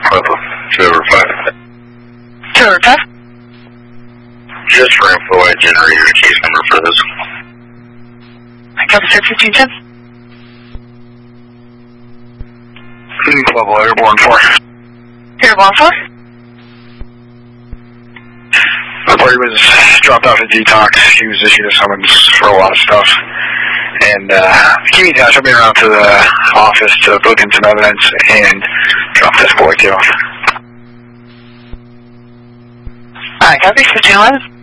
2 over 5. 2 over 5? Just for info, I generated a case number for this. I copy, sir. 1510. Level Airborne 4. Airborne 4? The party was dropped off at detox. He was issued a summons for a lot of stuff. And Kimi Dash, I've been around to the office to book in some evidence and drop this boy too. Alright, copy. 1511.